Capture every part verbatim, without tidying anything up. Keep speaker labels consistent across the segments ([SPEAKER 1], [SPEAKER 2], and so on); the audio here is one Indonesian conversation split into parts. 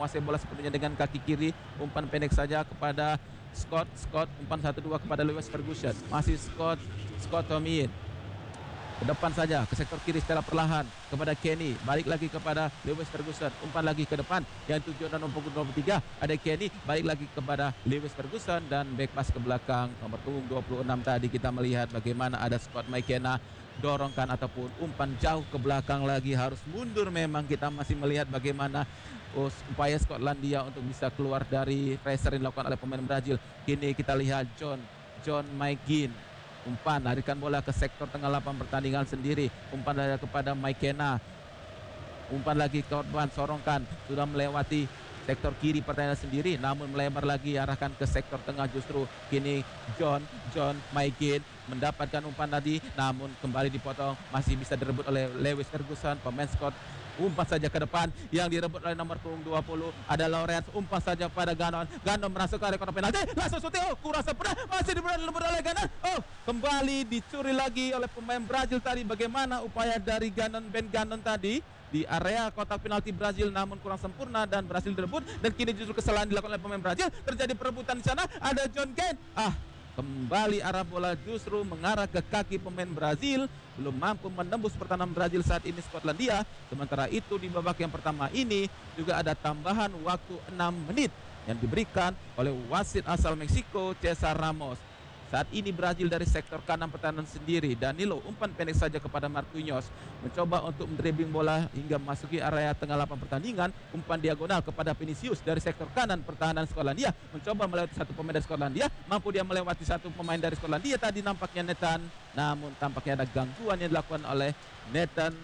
[SPEAKER 1] menguasai bola sepenuhnya dengan kaki kiri. Umpan pendek saja kepada Scott. Scott umpan satu dua kepada Lewis Ferguson. Masih Scott. Scott Tomiin. Ke depan saja ke sektor kiri secara perlahan kepada Kenny, balik lagi kepada Lewis Ferguson, umpan lagi ke depan yang tujuan nomor dua puluh tiga ada Kenny, balik lagi kepada Lewis Ferguson dan back pass ke belakang nomor punggung dua puluh enam. Tadi kita melihat bagaimana ada Scott McKenna dorongkan ataupun umpan jauh ke belakang lagi, harus mundur. Memang kita masih melihat bagaimana oh, upaya Skotlandia untuk bisa keluar dari pressure yang dilakukan oleh pemain Brazil. Kini kita lihat John John McGinn, umpan larikan bola ke sektor tengah lapangan pertandingan sendiri, umpan dari kepada McKenna, umpan lagi korban sorongkan, sudah melewati sektor kiri pertandingan sendiri namun melebar lagi arahkan ke sektor tengah. Justru kini John John McGinn mendapatkan umpan tadi namun kembali dipotong, masih bisa direbut oleh Lewis Ferguson. Pemain Scott umpan saja ke depan yang direbut oleh nomor punggung dua puluh ada Lawrence, umpan saja pada Gannon. Gannon merasuk ke area kotak penalti, langsung syuting, oh kurang sempurna, masih direbut oleh Gannon. Oh, kembali dicuri lagi oleh pemain Brazil tadi. Bagaimana upaya dari Gannon, Ben Gannon tadi di area kotak penalti Brazil namun kurang sempurna dan berhasil direbut. Dan kini justru kesalahan dilakukan oleh pemain Brazil, terjadi perebutan di sana, ada John Kane. Ah, kembali arah bola justru mengarah ke kaki pemain Brazil, belum mampu menembus pertahanan Brazil saat ini Skotlandia. Sementara itu di babak yang pertama ini juga ada tambahan waktu enam menit yang diberikan oleh wasit asal Meksiko Cesar Ramos. Saat ini Brazil dari sektor kanan pertahanan sendiri, Danilo umpan pendek saja kepada Marquinhos, mencoba untuk mendribbling bola hingga memasuki area tengah lapangan pertandingan. Umpan diagonal kepada Vinicius dari sektor kanan pertahanan Skotlandia, mencoba melewati satu pemain dari Skotlandia, mampu dia melewati satu pemain dari Skotlandia tadi nampaknya Nathan, namun tampaknya ada gangguan yang dilakukan oleh Nathan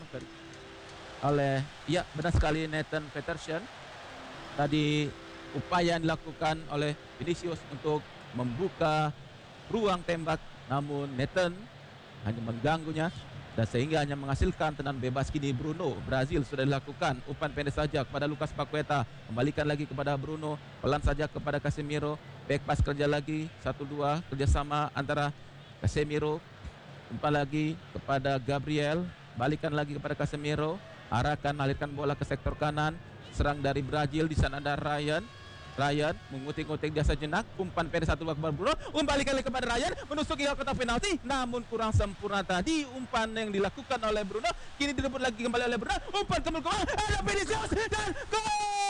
[SPEAKER 1] oleh ya benar sekali Nathan Peterson. Tadi upaya yang dilakukan oleh Vinicius untuk membuka ruang tembak namun Nathan hanya mengganggunya dan sehingga hanya menghasilkan tendangan bebas. Kini Bruno Brazil sudah dilakukan, umpan pendek saja kepada Lucas Paqueta, kembalikan lagi kepada Bruno, pelan saja kepada Casemiro, back pass kerja lagi satu dua kerjasama antara Casemiro, umpan lagi kepada Gabriel, balikan lagi kepada Casemiro, arahkan alirkan bola ke sektor kanan, serang dari Brazil. Di sana ada Ryan Ryan mengutik-ngutik jasa jenak, umpan pendek satu kepada Bruno, umpan kali kepada Ryan menusuk ke kotak penalti namun kurang sempurna tadi umpan yang dilakukan oleh Bruno. Kini direbut lagi kembali oleh Bruno, umpan kembali ke ada Vinicius dan gol!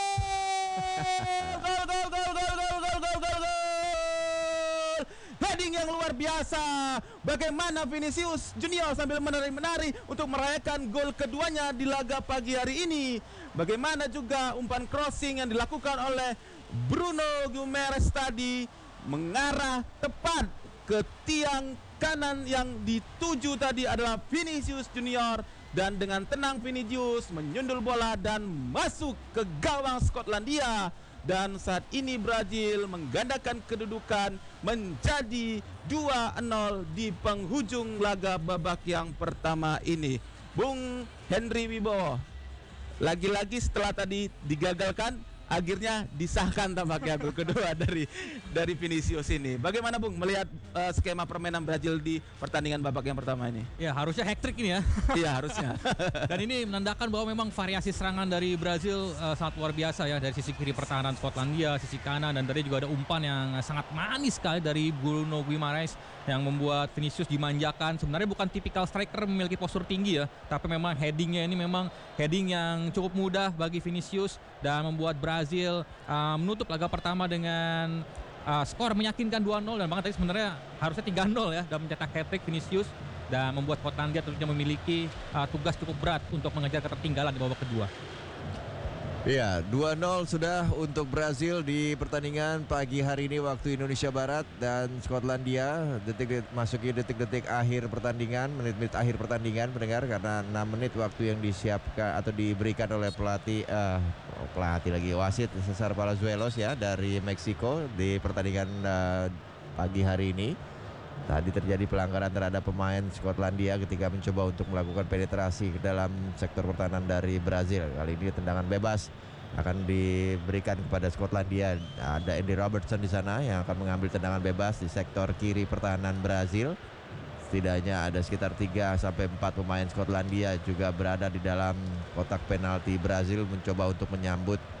[SPEAKER 1] Gol gol gol gol gol gol gol gol gol gol! Heading yang luar biasa. Bagaimana Vinicius Junior sambil menari-menari untuk merayakan gol keduanya di laga pagi hari ini. Bagaimana juga umpan crossing yang dilakukan oleh Bruno Guimaraes tadi mengarah tepat ke tiang kanan yang dituju tadi adalah Vinicius Junior, dan dengan tenang Vinicius menyundul bola dan masuk ke gawang Skotlandia. Dan saat ini Brazil menggandakan kedudukan menjadi dua nol di penghujung laga babak yang pertama ini. Bung Henry Wibowo, lagi-lagi setelah tadi digagalkan, akhirnya disahkan tampaknya gol kedua dari dari Vinicius ini. Bagaimana Bung melihat uh, skema permainan Brazil di pertandingan babak yang pertama ini?
[SPEAKER 2] Ya harusnya hat-trick ini ya.
[SPEAKER 1] Iya harusnya.
[SPEAKER 2] Dan ini menandakan bahwa memang variasi serangan dari Brazil uh, sangat luar biasa ya, dari sisi kiri pertahanan Skotlandia, sisi kanan, dan tadi juga ada umpan yang sangat manis sekali dari Bruno Guimaraes yang membuat Vinicius dimanjakan. Sebenarnya bukan tipikal striker memiliki postur tinggi ya, tapi memang headingnya ini memang heading yang cukup mudah bagi Vinicius dan membuat Brazil uh, menutup laga pertama dengan uh, skor meyakinkan dua nol. Dan bahkan tadi sebenarnya harusnya tiga nol ya, dan mencetak hat-trick Vinicius dan membuat Skotlandia tentunya memiliki uh, tugas cukup berat untuk mengejar ketertinggalan di babak kedua.
[SPEAKER 3] Iya, dua nol sudah untuk Brazil di pertandingan pagi hari ini waktu Indonesia Barat. Dan Skotlandia detik masuki detik-detik akhir pertandingan, menit-menit akhir pertandingan pendengar, karena enam menit waktu yang disiapkan atau diberikan oleh pelatih uh, pelatih lagi wasit Cesar Palazuelos ya dari Meksiko di pertandingan uh, pagi hari ini. Tadi terjadi pelanggaran terhadap pemain Skotlandia ketika mencoba untuk melakukan penetrasi ke dalam sektor pertahanan dari Brazil. Kali ini tendangan bebas akan diberikan kepada Skotlandia. Ada Andy Robertson di sana yang akan mengambil tendangan bebas di sektor kiri pertahanan Brazil. Setidaknya ada sekitar tiga sampai empat pemain Skotlandia juga berada di dalam kotak penalti Brazil mencoba untuk menyambut